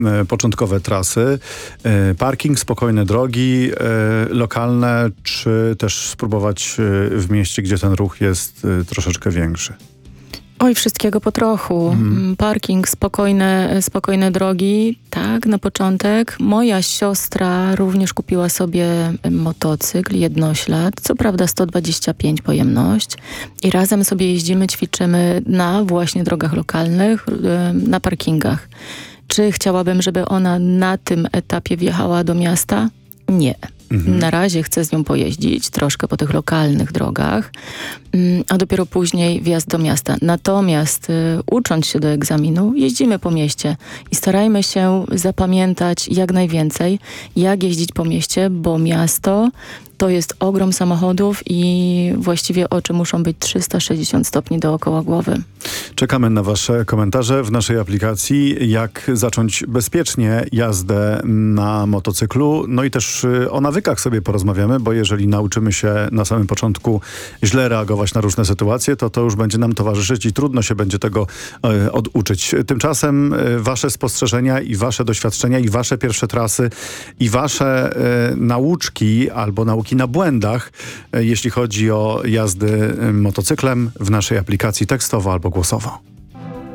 początkowe trasy, parking, spokojne drogi lokalne, czy też spróbować w mieście, gdzie ten ruch jest troszeczkę większy? Oj, wszystkiego po trochu. Parking, spokojne drogi. Tak, na początek. Moja siostra również kupiła sobie motocykl, jednoślad. Co prawda 125 pojemność. I razem sobie jeździmy, ćwiczymy na właśnie drogach lokalnych, na parkingach. Czy chciałabym, żeby ona na tym etapie wjechała do miasta? Nie. Na razie chcę z nią pojeździć troszkę po tych lokalnych drogach, a dopiero później wjazd do miasta. Natomiast ucząc się do egzaminu, jeździmy po mieście i starajmy się zapamiętać jak najwięcej, jak jeździć po mieście, bo miasto to jest ogrom samochodów i właściwie oczy muszą być 360 stopni dookoła głowy. Czekamy na wasze komentarze w naszej aplikacji, jak zacząć bezpiecznie jazdę na motocyklu. No i też o nawykach sobie porozmawiamy, bo jeżeli nauczymy się na samym początku źle reagować na różne sytuacje, to już będzie nam towarzyszyć i trudno się będzie tego oduczyć. Tymczasem wasze spostrzeżenia i wasze doświadczenia i wasze pierwsze trasy i wasze nauczki albo nauki na błędach, jeśli chodzi o jazdy motocyklem w naszej aplikacji tekstowo albo głosowo.